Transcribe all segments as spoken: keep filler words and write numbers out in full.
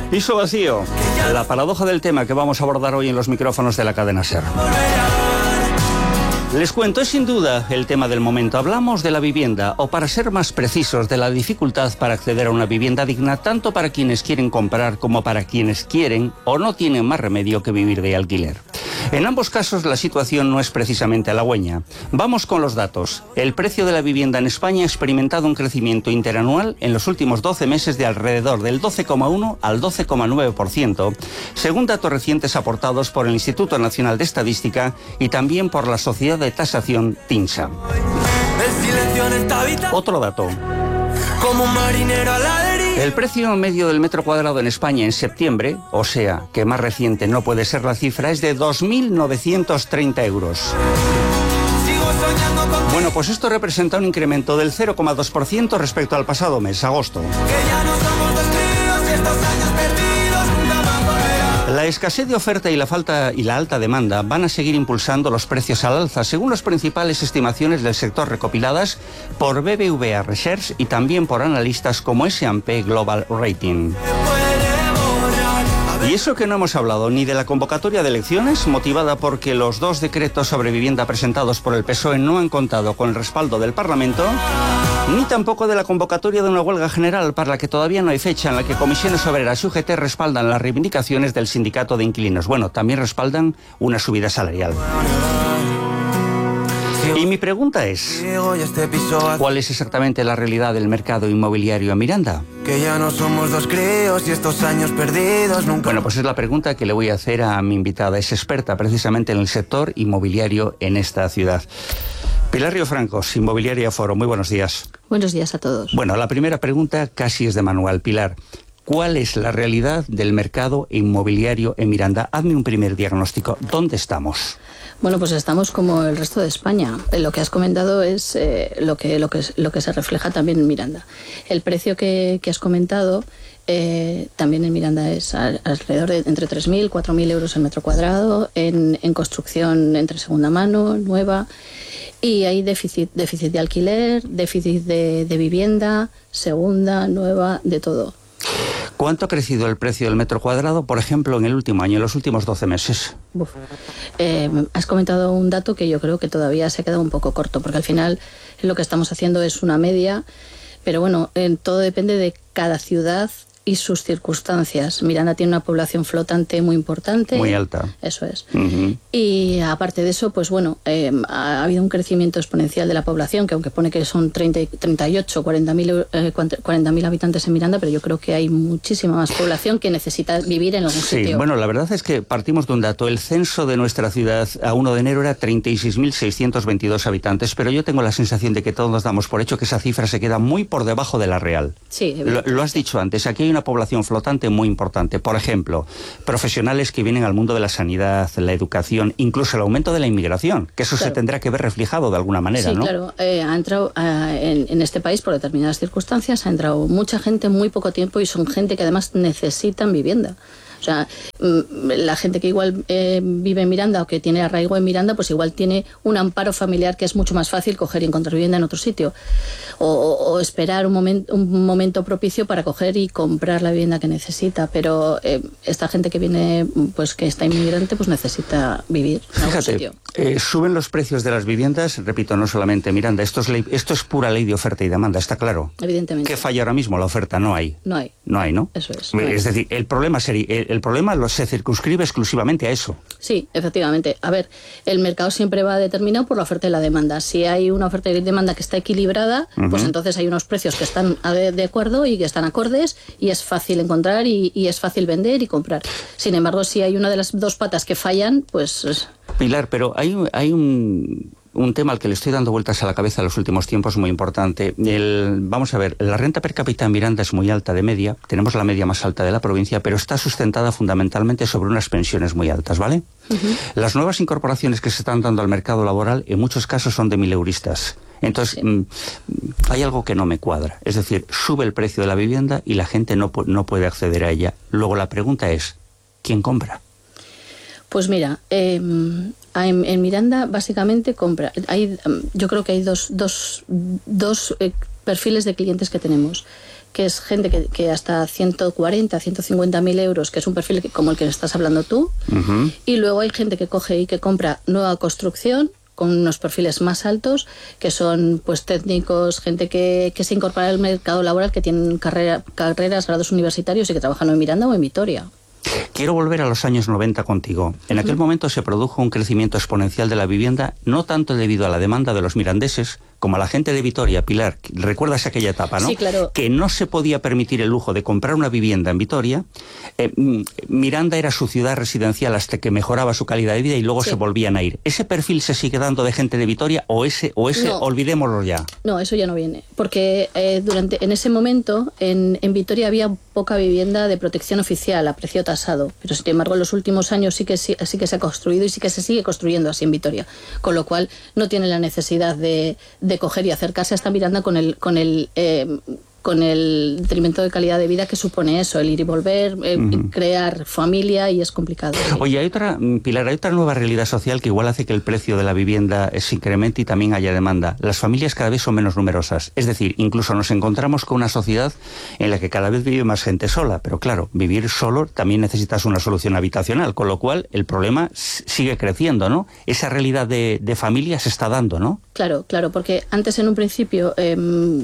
Piso vacío, la paradoja del tema que vamos a abordar hoy en los micrófonos de la cadena SER. Les cuento, es sin duda el tema del momento. Hablamos de la vivienda, o para ser más precisos, de la dificultad para acceder a una vivienda digna, tanto para quienes quieren comprar como para quienes quieren o no tienen más remedio que vivir de alquiler. En ambos casos la situación no es precisamente halagüeña. Vamos con los datos. El precio de la vivienda en España ha experimentado un crecimiento interanual en los últimos doce meses de alrededor del doce coma uno al doce coma nueve por ciento, según datos recientes aportados por el Instituto Nacional de Estadística y también por la Sociedad de Tasación TINSA. Otro dato. Como un marinero a la deriva. El precio medio del metro cuadrado en España en septiembre, o sea, que más reciente no puede ser la cifra, es de dos mil novecientos treinta euros. Bueno, pues esto representa un incremento del cero coma dos por ciento respecto al pasado mes, agosto. La escasez de oferta y la falta y la alta demanda van a seguir impulsando los precios al alza, según las principales estimaciones del sector recopiladas por B B V A Research y también por analistas como ese and P Global Rating. Y eso que no hemos hablado ni de la convocatoria de elecciones, motivada porque los dos decretos sobre vivienda presentados por el P S O E no han contado con el respaldo del Parlamento, ni tampoco de la convocatoria de una huelga general para la que todavía no hay fecha, en la que comisiones obreras y U G T respaldan las reivindicaciones del sindicato de inquilinos. Bueno, también respaldan una subida salarial. Y mi pregunta es, ¿cuál es exactamente la realidad del mercado inmobiliario en Miranda? Que ya no somos dos críos y estos años perdidos nunca... Bueno, pues es la pregunta que le voy a hacer a mi invitada. Es experta precisamente en el sector inmobiliario en esta ciudad. Pilar Río Francos, Inmobiliaria Foro. Muy buenos días. Buenos días a todos. Bueno, la primera pregunta casi es de manual. Pilar, ¿cuál es la realidad del mercado inmobiliario en Miranda? Hazme un primer diagnóstico. ¿Dónde estamos? Bueno, pues estamos como el resto de España. Lo que has comentado es eh, lo, que, lo, que, lo que se refleja también en Miranda. El precio que, que has comentado eh, también en Miranda es alrededor de entre tres mil y cuatro mil euros el metro cuadrado, en, en construcción entre segunda mano, nueva, y hay déficit, déficit de alquiler, déficit de, de vivienda, segunda, nueva, de todo. ¿Cuánto ha crecido el precio del metro cuadrado, por ejemplo, en el último año, en los últimos doce meses? Uf. Eh, has comentado un dato que yo creo que todavía se ha quedado un poco corto, porque al final lo que estamos haciendo es una media, pero bueno, eh, todo depende de cada ciudad y sus circunstancias. Miranda tiene una población flotante muy importante. Muy alta. Eso es. Uh-huh. Y aparte de eso, pues bueno, eh, ha habido un crecimiento exponencial de la población, que aunque pone que son treinta, treinta y ocho, cuarenta mil eh, habitantes en Miranda, pero yo creo que hay muchísima más población que necesita vivir en algún sí, sitio. Bueno, la verdad es que partimos de un dato. El censo de nuestra ciudad a uno de enero era treinta y seis mil seiscientos veintidós habitantes, pero yo tengo la sensación de que todos nos damos por hecho que esa cifra se queda muy por debajo de la real. Sí, lo, lo has dicho antes, aquí hay una población flotante muy importante. Por ejemplo, profesionales que vienen al mundo de la sanidad, la educación, incluso el aumento de la inmigración, que eso claro. se tendrá que ver reflejado de alguna manera, sí, ¿no? Sí, claro. Eh, ha entrado eh, en, en este país por determinadas circunstancias, ha entrado mucha gente en muy poco tiempo y son gente que además necesitan vivienda. O sea, la gente que igual eh, vive en Miranda o que tiene arraigo en Miranda, pues igual tiene un amparo familiar que es mucho más fácil coger y encontrar vivienda en otro sitio. O, o, o esperar un, moment, un momento propicio para coger y comprar la vivienda que necesita. Pero eh, esta gente que viene, pues que está inmigrante, pues necesita vivir en algún Fíjate, sitio. Eh, suben los precios de las viviendas, repito, no solamente Miranda, esto es, ley, esto es pura ley de oferta y demanda, está claro. Evidentemente. ¿Qué falla ahora mismo? La oferta no hay. No hay. No hay, ¿no? Eso es. No es hay. decir, el problema sería, el, el problema lo, se circunscribe exclusivamente a eso. Sí, efectivamente. A ver, el mercado siempre va determinado por la oferta y la demanda. Si hay una oferta y demanda que está equilibrada, uh-huh. pues entonces hay unos precios que están de acuerdo y que están acordes y es fácil encontrar y, y es fácil vender y comprar. Sin embargo, si hay una de las dos patas que fallan, pues... Pilar, pero hay, hay un... un tema al que le estoy dando vueltas a la cabeza en los últimos tiempos muy importante. El, vamos a ver, la renta per cápita en Miranda es muy alta de media, tenemos la media más alta de la provincia, pero está sustentada fundamentalmente sobre unas pensiones muy altas, ¿vale? Uh-huh. Las nuevas incorporaciones que se están dando al mercado laboral en muchos casos son de mileuristas. Entonces, sí. mmm, hay algo que no me cuadra. Es decir, sube el precio de la vivienda y la gente no, no puede acceder a ella. Luego la pregunta es, ¿quién compra? Pues mira, eh, en, en Miranda básicamente compra. Hay, yo creo que hay dos, dos, dos eh, perfiles de clientes que tenemos. que es gente que, que hasta ciento cuarenta, ciento cincuenta mil euros, que es un perfil que, como el que estás hablando tú. Uh-huh. Y luego hay gente que coge y que compra nueva construcción, con unos perfiles más altos, que son pues técnicos, gente que, que se incorpora al mercado laboral, que tienen carrera, carreras, grados universitarios y que trabajan en Miranda o en Vitoria. Quiero volver a los años noventa contigo. En aquel momento se produjo un crecimiento exponencial de la vivienda, no tanto debido a la demanda de los mirandeses, como a la gente de Vitoria. Pilar, ¿recuerdas aquella etapa, no? Sí, claro. Que no se podía permitir el lujo de comprar una vivienda en Vitoria. Eh, Miranda era su ciudad residencial hasta que mejoraba su calidad de vida y luego sí. se volvían a ir. ¿Ese perfil se sigue dando de gente de Vitoria o ese, o ese no. olvidémoslo ya? No, eso ya no viene. Porque eh, durante en ese momento en, en Vitoria había poca vivienda de protección oficial a precio tasado. Pero sin embargo en los últimos años sí que, sí, sí que se ha construido y sí que se sigue construyendo así en Vitoria. Con lo cual no tiene la necesidad de... de coger y acercarse a esta Miranda con el con el eh, con el detrimento de calidad de vida que supone eso, el ir y volver, eh, uh-huh. crear familia, y es complicado. ¿Sí? Oye, hay otra, Pilar, hay otra nueva realidad social que igual hace que el precio de la vivienda se incremente y también haya demanda. Las familias cada vez son menos numerosas. Es decir, incluso nos encontramos con una sociedad en la que cada vez vive más gente sola. Pero claro, vivir solo también necesitas una solución habitacional, con lo cual el problema sigue creciendo, ¿no? Esa realidad de, de familia se está dando, ¿no? Claro, claro, porque antes en un principio eh,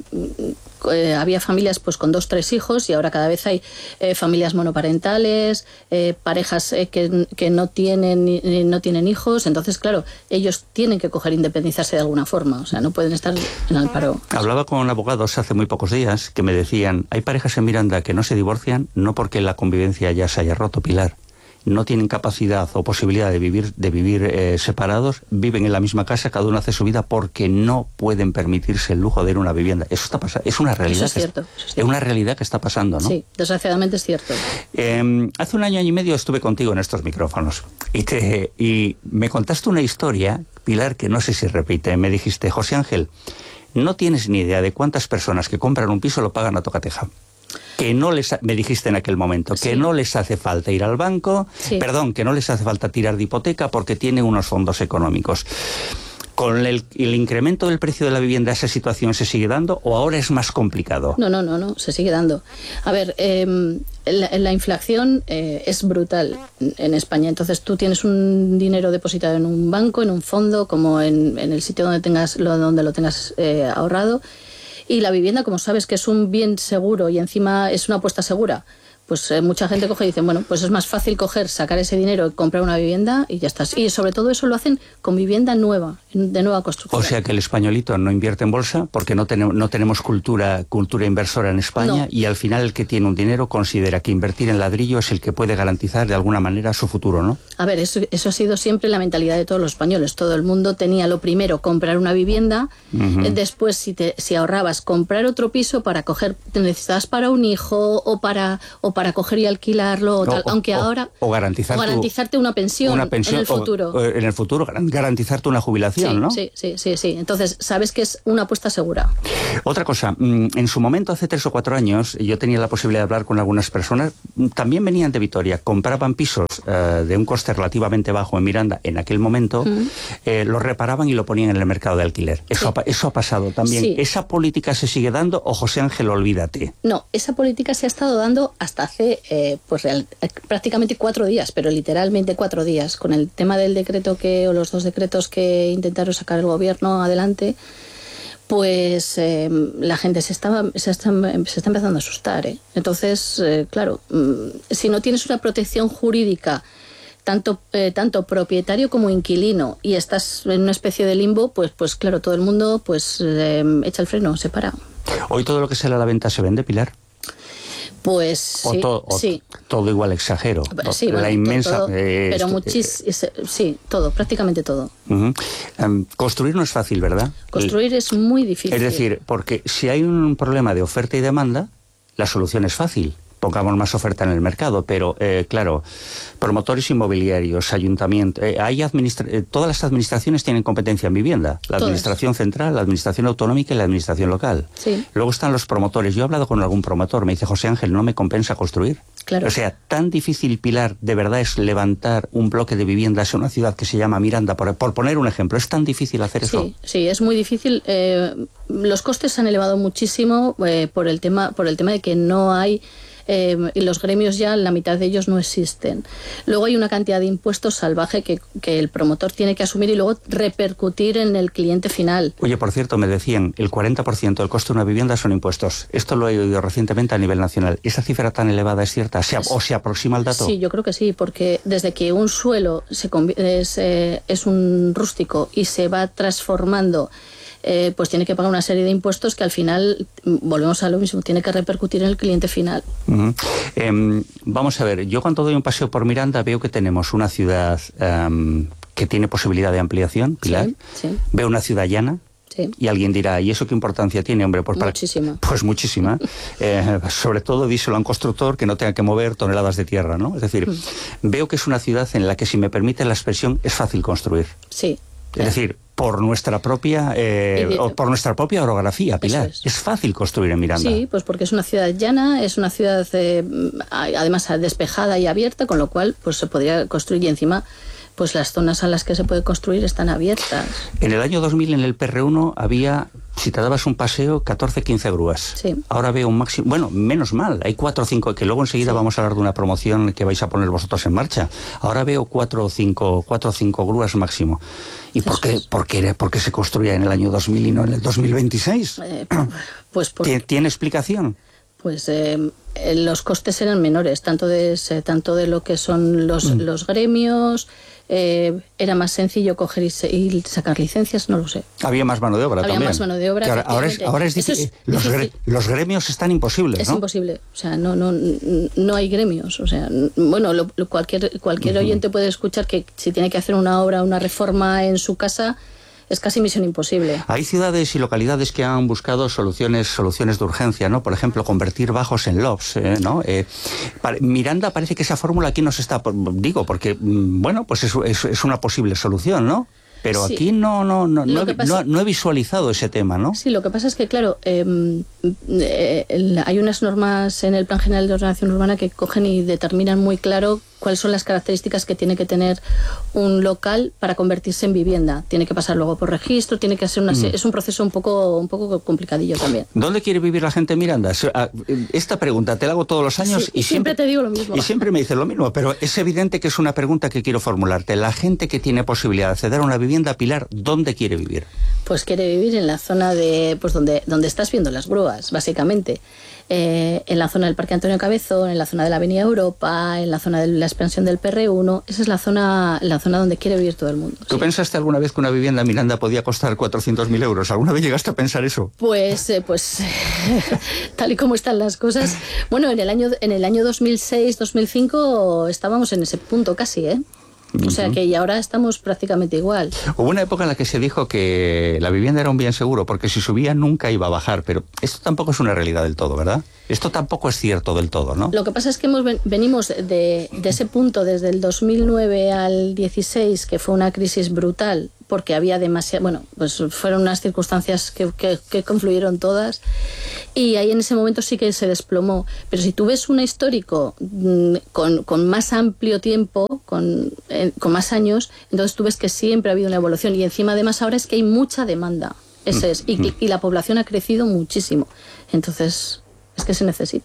eh, había familias pues con dos, tres hijos, y ahora cada vez hay eh, familias monoparentales, eh, parejas eh, que, que no tienen eh, no tienen hijos. Entonces, claro, ellos tienen que coger independizarse de alguna forma, o sea, no pueden estar en el paro. Hablaba con abogados hace muy pocos días que me decían, hay parejas en Miranda que no se divorcian, no porque la convivencia ya se haya roto, Pilar. No tienen capacidad o posibilidad de vivir de vivir eh, separados, viven en la misma casa, cada uno hace su vida porque no pueden permitirse el lujo de ir a una vivienda. Eso está pasando, es una realidad. Eso es cierto, que, eso es cierto. Es una realidad que está pasando, ¿no? Sí, desgraciadamente es cierto. Eh, hace un año, año y medio estuve contigo en estos micrófonos y, te, y me contaste una historia, Pilar, que no sé si repite. Me dijiste, José Ángel, no tienes ni idea de cuántas personas que compran un piso lo pagan a tocateja. Que no les, me dijiste en aquel momento, sí. que no les hace falta ir al banco, sí. perdón, que no les hace falta tirar de hipoteca porque tienen unos fondos económicos. ¿Con el, el incremento del precio de la vivienda esa situación se sigue dando o ahora es más complicado? No, no, no, no, se sigue dando. A ver, eh, la, la inflación eh, es brutal en España. Entonces tú tienes un dinero depositado en un banco, en un fondo, como en, en el sitio donde tengas lo, donde lo tengas eh, ahorrado. Y la vivienda, como sabes que es un bien seguro y encima es una apuesta segura, pues eh, mucha gente coge y dice, bueno, pues es más fácil coger, sacar ese dinero y comprar una vivienda y ya está. Y sobre todo eso lo hacen con vivienda nueva, de nueva construcción. O sea que el españolito no invierte en bolsa porque no tenemos, no tenemos cultura, cultura inversora en España, no. Y al final el que tiene un dinero considera que invertir en ladrillo es el que puede garantizar de alguna manera su futuro, ¿no? A ver, eso, eso ha sido siempre la mentalidad de todos los españoles. Todo el mundo tenía lo primero, comprar una vivienda, uh-huh. después si, te, si ahorrabas, comprar otro piso para coger, te necesitabas para un hijo o para... O para coger y alquilarlo, o tal, o, aunque o, ahora... O, garantizar o garantizarte tu, una, pensión una pensión en el futuro. O, o en el futuro, garantizarte una jubilación, sí, ¿no? Sí, sí, sí, sí. Entonces, sabes que es una apuesta segura. Otra cosa, en su momento, hace tres o cuatro años, yo tenía la posibilidad de hablar con algunas personas, también venían de Vitoria, compraban pisos eh, de un coste relativamente bajo en Miranda en aquel momento, uh-huh. eh, los reparaban y lo ponían en el mercado de alquiler. Eso, sí. ha, eso ha pasado también. Sí. ¿Esa política se sigue dando o, José Ángel, olvídate? No, esa política se ha estado dando hasta hace eh, pues real, prácticamente cuatro días, pero literalmente cuatro días, con el tema del decreto que, o los dos decretos que intentaron sacar el gobierno adelante. Pues eh, la gente se está, se, está, se está empezando a asustar, ¿eh? Entonces, eh, claro, si no tienes una protección jurídica, tanto, eh, tanto propietario como inquilino, y estás en una especie de limbo, pues, pues claro, todo el mundo pues eh, echa el freno, se para. ¿Hoy todo lo que sale a la venta se vende, Pilar? Pues o sí, to, o sí. Todo igual exagero. Sí, la bueno, inmensa... Todo, eh, pero muchísimo... Eh, sí, todo, prácticamente todo. Uh-huh. Um, construir no es fácil, ¿verdad? Construir es muy difícil. Es decir, porque si hay un problema de oferta y demanda, la solución es fácil. Pongamos más oferta en el mercado, pero eh, claro, promotores inmobiliarios, ayuntamientos, eh, hay administra eh, todas las administraciones tienen competencia en vivienda, la todas. Administración central, la administración autonómica y la administración local. Sí. Luego están los promotores. Yo he hablado con algún promotor, me dice, José Ángel, no me compensa construir. Claro. claro. O sea, tan difícil, Pilar, de verdad es levantar un bloque de viviendas en una ciudad que se llama Miranda, por, por poner un ejemplo, ¿es tan difícil hacer eso? Sí, sí, es muy difícil. Eh, los costes se han elevado muchísimo eh, por el tema, por el tema de que no hay... Eh, y los gremios ya, la mitad de ellos no existen. Luego hay una cantidad de impuestos salvaje que, que el promotor tiene que asumir y luego repercutir en el cliente final. Oye, por cierto, me decían, el cuarenta por ciento del coste de una vivienda son impuestos. Esto lo he oído recientemente a nivel nacional. ¿Esa cifra tan elevada es cierta? ¿Se, ¿O se aproxima al dato? Sí, yo creo que sí, porque desde que un suelo se es, eh, es un rústico y se va transformando, Eh, pues tiene que pagar una serie de impuestos que al final, volvemos a lo mismo, tiene que repercutir en el cliente final. Uh-huh. eh, vamos a ver, yo cuando doy un paseo por Miranda veo que tenemos una ciudad um, que tiene posibilidad de ampliación, Pilar. Sí, sí. Veo una ciudad llana. Sí. Y alguien dirá, ¿y eso qué importancia tiene, hombre? Pues para... Muchísima. Pues muchísima. eh, sobre todo, díselo a un constructor que no tenga que mover toneladas de tierra, ¿no? Es decir, mm. veo que es una ciudad en la que, si me permite la expresión, es fácil construir. Sí. Es decir, por nuestra propia eh, de, o por nuestra propia orografía, Pilar. Es. es fácil construir en Miranda. Sí, pues porque es una ciudad llana, es una ciudad eh, además despejada y abierta, con lo cual pues se podría construir, y encima pues las zonas a las que se puede construir están abiertas. En el año dos mil en el P R uno había, si te dabas un paseo, catorce, quince grúas. Sí. Ahora veo un máximo, bueno, menos mal, hay cuatro o cinco, que luego enseguida sí. vamos a hablar de una promoción que vais a poner vosotros en marcha. Ahora veo cuatro o cinco, cuatro o cinco grúas máximo. ¿Y por qué, por, qué, por qué se construía en el año dos mil y no en el dos mil veintiséis? Eh, pues por... ¿Tiene explicación? Pues eh, los costes eran menores, tanto de, tanto de lo que son los, mm. los gremios, eh, era más sencillo coger y, se, y sacar licencias, no lo sé. Había más mano de obra Había también. más mano de obra. Ahora, ahora, es, ahora es difícil. Es los, gre, los gremios están imposibles, Es ¿no? imposible. O sea, no, no, no hay gremios. O sea, bueno, lo, lo, cualquier, cualquier uh-huh. oyente puede escuchar que si tiene que hacer una obra, una reforma en su casa, es casi misión imposible. Hay ciudades y localidades que han buscado soluciones soluciones de urgencia, ¿no? Por ejemplo, convertir bajos en lofts, ¿eh? ¿no? Eh, para, Miranda parece que esa fórmula aquí no se está... Digo, porque, bueno, pues es, es, es una posible solución, ¿no? Pero sí. aquí no no no no, pasa, no no he visualizado ese tema, ¿no? Sí, lo que pasa es que, claro, eh, eh, hay unas normas en el Plan General de Ordenación Urbana que cogen y determinan muy claro cuáles son las características que tiene que tener un local para convertirse en vivienda. Tiene que pasar luego por registro, tiene que hacer una... Mm. Es un proceso un poco un poco complicadillo también. ¿Dónde quiere vivir la gente en Miranda? Esta pregunta te la hago todos los años sí, y siempre, siempre te digo lo mismo. Y siempre me dices lo mismo, pero es evidente que es una pregunta que quiero formularte. La gente que tiene posibilidad de acceder a una vivienda, Pilar, ¿dónde quiere vivir? Pues quiere vivir en la zona de... pues donde, donde estás viendo las grúas, básicamente. Eh, en la zona del Parque Antonio Cabezón, en la zona de la Avenida Europa, en la zona de la expansión del P R uno, esa es la zona la zona donde quiere vivir todo el mundo. ¿Tú sí. pensaste alguna vez que una vivienda en Miranda podía costar cuatrocientos mil euros? ¿Alguna vez llegaste a pensar eso? Pues, eh, pues tal y como están las cosas, bueno, en el año en el año dos mil seis, dos mil cinco estábamos en ese punto casi, ¿eh? O sea que y ahora estamos prácticamente igual. Hubo una época en la que se dijo que la vivienda era un bien seguro, porque si subía nunca iba a bajar, pero esto tampoco es una realidad del todo, ¿verdad? Esto tampoco es cierto del todo, ¿no? Lo que pasa es que hemos ven, venimos de, de ese punto desde el dos mil nueve al dieciséis, que fue una crisis brutal, porque había demasiado, bueno, pues fueron unas circunstancias que, que, que confluyeron todas, y ahí en ese momento sí que se desplomó. Pero si tú ves un histórico mmm, con, con más amplio tiempo, con, eh, con más años, entonces tú ves que siempre ha habido una evolución, y encima además ahora es que hay mucha demanda, ese es, y, y la población ha crecido muchísimo, entonces... es que se necesita.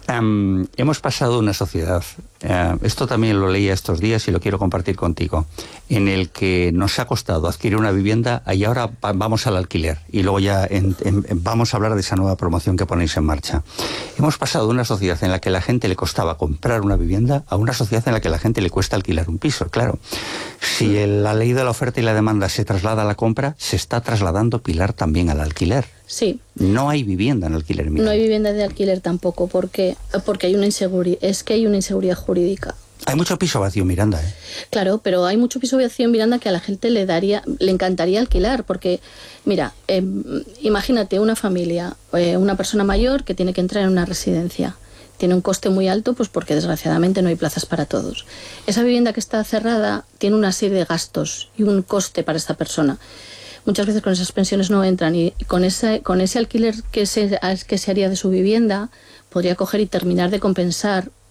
Um, hemos pasado una sociedad, uh, esto también lo leía estos días y lo quiero compartir contigo, en el que nos ha costado adquirir una vivienda y ahora vamos al alquiler y luego ya en, en, vamos a hablar de esa nueva promoción que ponéis en marcha. Hemos pasado de una sociedad en la que a la gente le costaba comprar una vivienda a una sociedad en la que a la gente le cuesta alquilar un piso. Claro, si el, la ley de la oferta y la demanda se traslada a la compra, se está trasladando, Pilar, también al alquiler. Sí. No hay vivienda en alquiler. Mira. No hay vivienda de alquiler tampoco, porque porque hay una inseguridad, es que hay una inseguridad jurídica. Hay mucho piso vacío en Miranda, ¿eh? Claro, pero hay mucho piso vacío en Miranda que a la gente le daría, le encantaría alquilar, porque mira, eh, imagínate una familia, eh, una persona mayor que tiene que entrar en una residencia. Tiene un coste muy alto, pues porque desgraciadamente no hay plazas para todos. Esa vivienda que está cerrada tiene una serie de gastos y un coste para esta persona. Muchas veces con esas pensiones no entran, y con ese, con ese alquiler que se, que se haría de su vivienda podría coger y terminar de compensar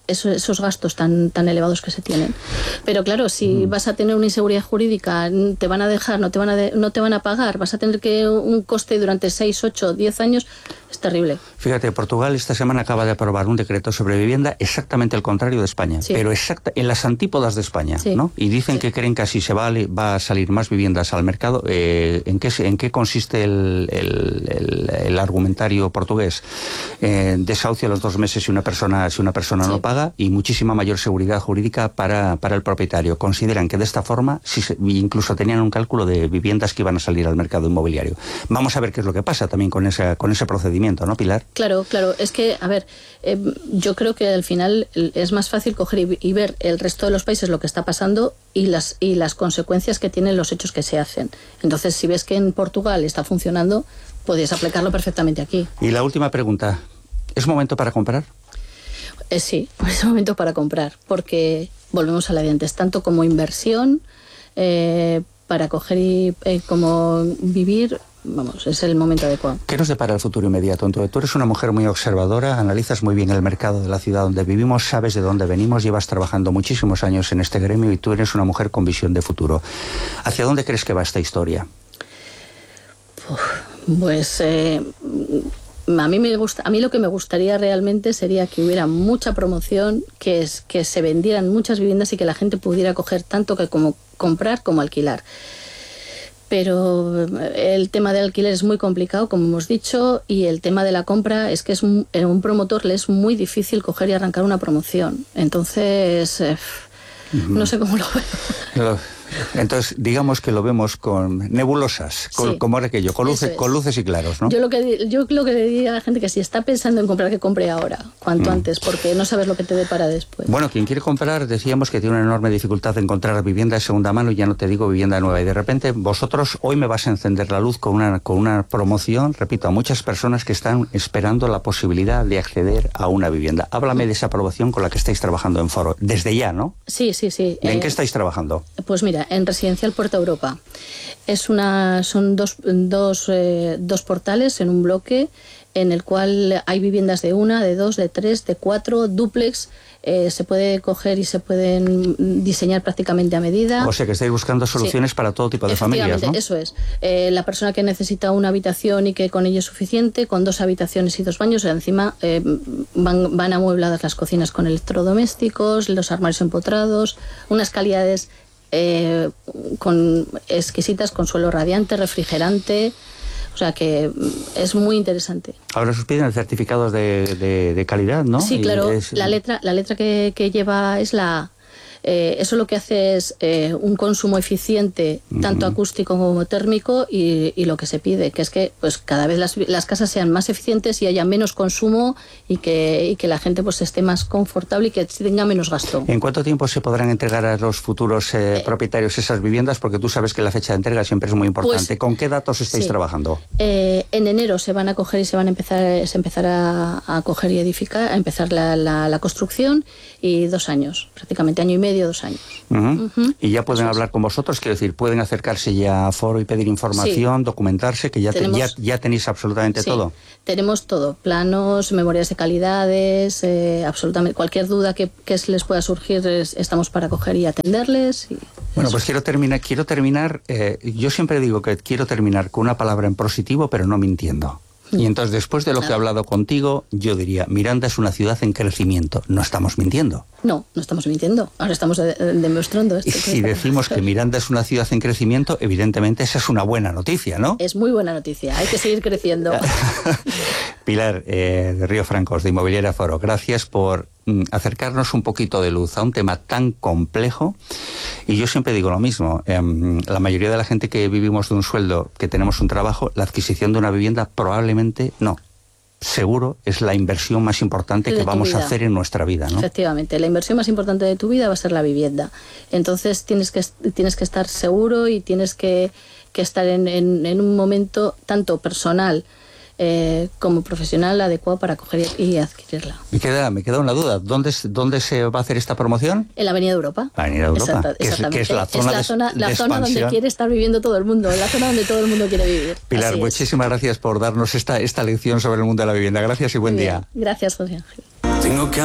eso, esos gastos tan, tan elevados que se tienen. Pero claro, si mm. vas a tener una inseguridad jurídica, te van a dejar, no te van a, de, no te van a pagar, vas a tener que un coste durante seis, ocho, diez años, es terrible. Fíjate, Portugal esta semana acaba de aprobar un decreto sobre vivienda exactamente el contrario de España, sí. pero exacta, en las antípodas de España, sí. ¿no? Y dicen sí. que creen que así se va a, va a salir más viviendas al mercado. Eh, ¿en, qué, ¿En qué consiste el, el, el, el argumentario portugués? Eh, desahucio a los dos meses si una persona, si una persona sí. no paga, y muchísima mayor seguridad jurídica para, para el propietario. Consideran que de esta forma, si se, incluso tenían un cálculo de viviendas que iban a salir al mercado inmobiliario. Vamos a ver qué es lo que pasa también con, esa, con ese procedimiento, ¿no, Pilar? Claro, claro. Es que, a ver, eh, yo creo que al final es más fácil coger y, y ver el resto de los países lo que está pasando y las, y las consecuencias que tienen los hechos que se hacen. Entonces, si ves que en Portugal está funcionando, puedes aplicarlo perfectamente aquí. Y la última pregunta, ¿es momento para comprar? Eh, sí, es momento para comprar, porque volvemos a la de antes, tanto como inversión, eh, para coger y eh, como vivir, vamos, es el momento adecuado. ¿Qué nos depara el futuro inmediato? Entonces, tú eres una mujer muy observadora, analizas muy bien el mercado de la ciudad donde vivimos, sabes de dónde venimos, llevas trabajando muchísimos años en este gremio y tú eres una mujer con visión de futuro. ¿Hacia dónde crees que va esta historia? Uf, pues... Eh, A mí, me gusta, a mí lo que me gustaría realmente sería que hubiera mucha promoción, que, es, que se vendieran muchas viviendas y que la gente pudiera coger tanto que como comprar como alquilar. Pero el tema del alquiler es muy complicado, como hemos dicho, y el tema de la compra es que es un, a un promotor le es muy difícil coger y arrancar una promoción. Entonces, eh, uh-huh. no sé cómo lo veo. Entonces, digamos que lo vemos con nebulosas, con, sí, como era aquello, con luces, es. con luces y claros, ¿no? Yo lo que yo lo que le diría a la gente que si está pensando en comprar, que compre ahora, cuanto mm. antes, porque no sabes lo que te depara después. Bueno, quien quiere comprar, decíamos que tiene una enorme dificultad de encontrar vivienda de segunda mano, y ya no te digo vivienda nueva, y de repente vosotros hoy me vas a encender la luz con una, con una promoción, repito, a muchas personas que están esperando la posibilidad de acceder a una vivienda. Háblame mm. de esa promoción con la que estáis trabajando en Foro, desde ya, ¿no? Sí, sí, sí. ¿En eh, qué estáis trabajando? Pues mira, en Residencial Puerta Europa. Es una, son dos, dos, eh, dos portales en un bloque en el cual hay viviendas de una, de dos, de tres, de cuatro, dúplex. Eh, se puede coger y se pueden diseñar prácticamente a medida. O sea que estáis buscando soluciones sí. para todo tipo de familias, ¿no? Eso es. Eh, la persona que necesita una habitación y que con ello es suficiente, con dos habitaciones y dos baños, encima eh, van, van amuebladas las cocinas con electrodomésticos, los armarios empotrados, unas calidades eh, con exquisitas, con suelo radiante, refrigerante. O sea que es muy interesante. Ahora os piden certificados de, de, de calidad, ¿no? Sí, claro. Es... La letra, la letra que, que lleva es la A. Eh, eso lo que hace es eh, un consumo eficiente, tanto uh-huh. acústico como térmico, y, y lo que se pide, que es que pues cada vez las, las casas sean más eficientes y haya menos consumo y que, y que la gente pues esté más confortable y que tenga menos gasto. ¿En cuánto tiempo se podrán entregar a los futuros eh, eh, propietarios esas viviendas? Porque tú sabes que la fecha de entrega siempre es muy importante. Pues, ¿con qué datos estáis sí. trabajando? Eh, en enero se van a coger y se van a empezar, se empezar a, a coger y edificar, a empezar la, la, la construcción, y dos años, prácticamente año y medio, dos años. Uh-huh. Uh-huh. Y ya pueden Eso hablar es. con vosotros, quiero decir, pueden acercarse ya a Foro y pedir información, sí. documentarse, que ya, tenemos, te, ya, ya tenéis absolutamente sí, todo. Tenemos todo, planos, memorias de calidades, eh, absolutamente cualquier duda que, que les pueda surgir, es, estamos para coger y atenderles. Y bueno, pues quiero terminar, quiero terminar eh, yo siempre digo que quiero terminar con una palabra en positivo, pero no mintiendo. Y entonces, después de lo que he hablado contigo, yo diría, Miranda es una ciudad en crecimiento. No estamos mintiendo. No, no estamos mintiendo. Ahora estamos de, de, demostrando esto. Y si decimos que Miranda es una ciudad en crecimiento, evidentemente esa es una buena noticia, ¿no? Es muy buena noticia. Hay que seguir creciendo. Pilar, eh, de Río Francos, de Inmobiliaria Foro, gracias por mm, acercarnos un poquito de luz a un tema tan complejo. Y yo siempre digo lo mismo, eh, la mayoría de la gente que vivimos de un sueldo, que tenemos un trabajo, la adquisición de una vivienda probablemente no. Seguro es la inversión más importante que vamos a hacer en nuestra vida, ¿no? Efectivamente, la inversión más importante de tu vida va a ser la vivienda. Entonces tienes que, tienes que estar seguro y tienes que, que estar en, en, en un momento tanto personal Eh, como profesional adecuado para coger y adquirirla. Me queda, me queda una duda. ¿Dónde, ¿Dónde se va a hacer esta promoción? En la Avenida Europa. La Avenida Europa. Exacta, que, es, que es la zona, es la zona, de, la de zona donde quiere estar viviendo todo el mundo, la zona donde todo el mundo quiere vivir. Pilar, Así muchísimas es. gracias por darnos esta, esta lección sobre el mundo de la vivienda. Gracias y buen día. Gracias, José Ángel. Tengo que